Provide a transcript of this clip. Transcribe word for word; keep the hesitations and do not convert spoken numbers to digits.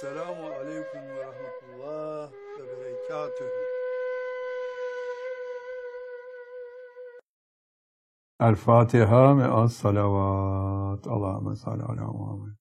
Selamu aleyküm ve rahmetullah ve berekatühü. El Fatiha me'as salavat. Allahümme salli ala Muhammed.